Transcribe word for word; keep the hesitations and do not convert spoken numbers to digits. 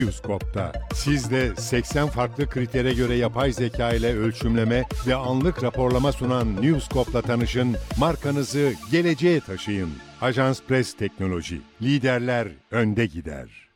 Newscope'da. Siz de seksen farklı kritere göre yapay zeka ile ölçümleme ve anlık raporlama sunan Newscope'la tanışın, markanızı geleceğe taşıyın. Ajans Press Teknoloji. Liderler önde gider.